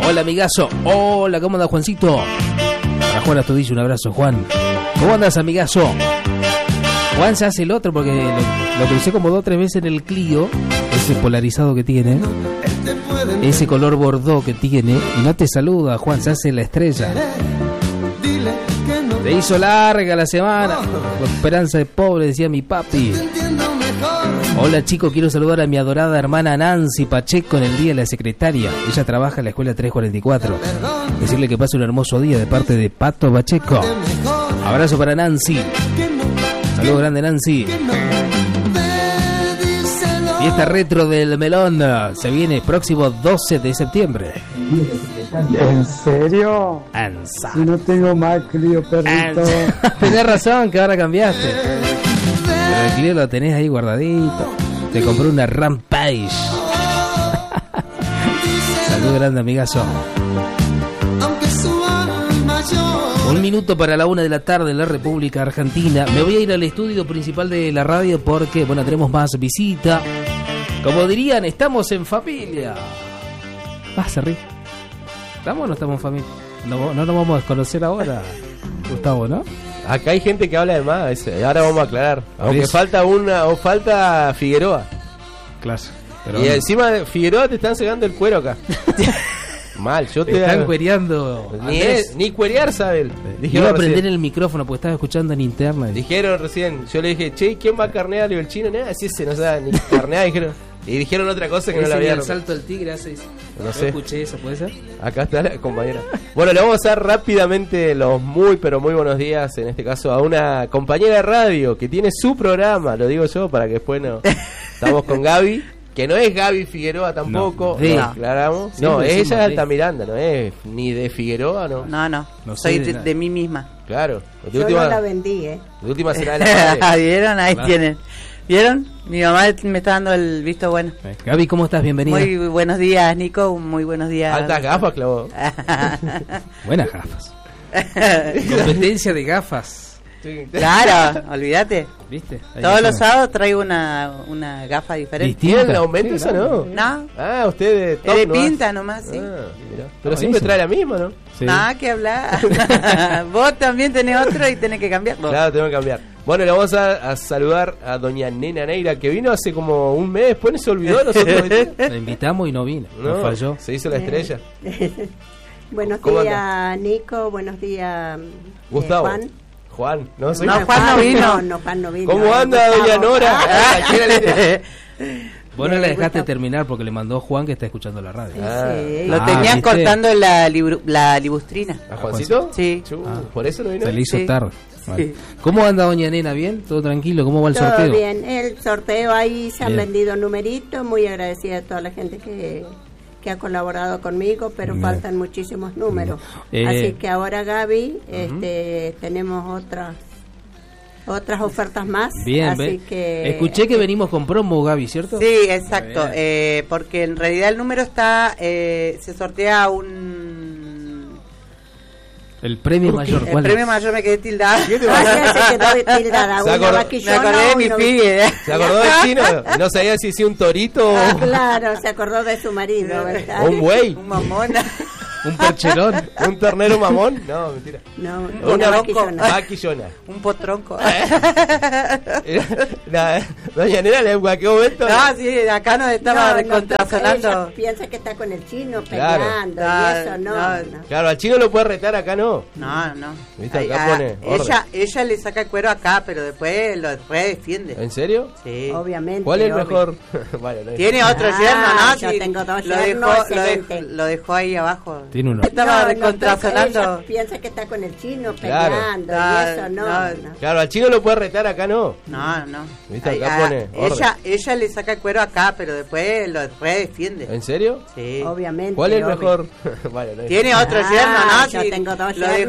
Hola, amigazo. Hola, ¿cómo andas, Juancito? Para Juan Astudillo, un abrazo, Juan. ¿Cómo andas, amigazo? Juan se hace el otro porque lo crucé como 2 o 3 veces en el Clio, ese polarizado que tiene, ese color bordó que tiene, y no te saluda, Juan, se hace la estrella. Te hizo larga la semana, con esperanza de pobre, decía mi papi. Hola, chicos, quiero saludar a mi adorada hermana Nancy Pacheco en el día de la secretaria. Ella trabaja en la escuela 344. Decirle que pase un hermoso día de parte de Pato Pacheco. Abrazo para Nancy. Saludo grande, Nancy. Fiesta retro del melón se viene próximo 12 de septiembre. ¿En serio? Ansa. Si no tengo más Clio, perrito. Tenés razón, que ahora cambiaste. Pero el Clio lo tenés ahí guardadito. Te compré una Rampage. Saludo grande, amigazo. 1 minuto para la 1 de la tarde en la República Argentina. Me voy a ir al estudio principal de la radio porque, bueno, tenemos más visita. Como dirían, estamos en familia. Vas a reír. ¿Estamos o no estamos en familia? No nos vamos a desconocer ahora, Gustavo, ¿no? Acá hay gente que habla de más, ahora vamos a aclarar. Aunque falta Figueroa. Claro. Y encima de Figueroa te están cegando el cuero acá. Mal, yo te están cuereando. Ni cuerear, ¿sabes? Iba a prender el micrófono porque estaba escuchando en interna. Dijeron recién, yo le dije, che, ¿quién va a carnear? Y el chino, nada, si ese no sabe ni carnear, dijeron. Y dijeron otra cosa que no la había. El salto del tigre hace. No sé. Escuché eso, ¿puede ser? Acá está la compañera. Bueno, le vamos a dar rápidamente los muy, pero muy buenos días, en este caso, a una compañera de radio que tiene su programa, lo digo yo, para que después no. Estamos con Gaby, que no es Gaby Figueroa tampoco, no. Aclaramos. Sí, no, ella es de Altamiranda, no es ni de Figueroa, ¿no? No soy de mí misma. Claro. Yo no la vendí, De última será de la madre. ¿Vieron? Ahí tienen. ¿Vieron? Mi mamá me está dando el visto bueno. Gaby, ¿cómo estás? Bienvenida. Muy buenos días, Nico. Muy buenos días. Altas gafas, clavó. Buenas gafas. Competencia de gafas. Sí. Claro, olvídate. ¿Viste? Todos los sábados traigo una gafa diferente. ¿Tiene el aumento esa, no? No. Ah, usted de de pinta nomás, sí. Mira. Pero siempre trae la misma, ¿no? Sí. Nada que hablar. Vos también tenés otro y tenés que cambiarlo. Claro, tengo que cambiar. Bueno, le vamos a saludar a doña Nena Neira, que vino hace como un mes, después se olvidó de nosotros. La invitamos y no vino, no falló. Se hizo la estrella. Buenos días, Nico, buenos días, Gustavo. Juan, no, Juan no vino. No, Juan no vino. ¿Cómo anda doña Nora? Vos no la dejaste terminar porque le mandó Juan que está escuchando la radio. Sí. Lo tenías cortando la libustrina. ¿A Juancito? Sí. ¿Por eso no vino? Se le hizo tarde. Vale. ¿Cómo anda doña Nena? ¿Bien? ¿Todo tranquilo? ¿Cómo va el sorteo? Todo bien, el sorteo ahí se han vendido numeritos, muy agradecida a toda la gente que ha colaborado conmigo, pero faltan muchísimos números. Así que ahora, Gaby, tenemos otras ofertas más. Bien, así que escuché que venimos con promo, Gaby, ¿cierto? Sí, exacto, porque en realidad el número está, se sortea el premio mayor. El premio mayor me quedé tildada. Se quedó tildada. Me acordé de mi pibe. Se acordó del chino. No sabía si un torito. Claro, se acordó de su marido, ¿verdad? O un buey. Un mamón. Un percherón. Un ternero mamón. No, mentira. No, una vaquillona. Un potronco. Doña Nena, ¿en qué momento? No, sí, acá nos estaba contrasonando. Piensa que está con el chino peleando y eso no. Claro, al chino lo puede retar, acá no. No. ¿Viste? Acá pone ella le saca el cuero acá, pero después lo defiende. ¿En serio? Sí. Obviamente. ¿Cuál es el mejor? Bueno, tiene otro yerno, ¿no? Yo tengo dos yernos excelentes. Lo dejó ahí abajo. Tiene uno. Estaba contrasonando. Piensa que está con el chino peleando y eso no. Claro, al chino lo puede retar, acá no. No. ¿Viste? Acá pone ella le saca el cuero acá, pero después lo defiende. ¿En serio? Sí. Obviamente. ¿Cuál es el mejor? Tiene otro yerno, ¿no? Yo tengo dos yernos.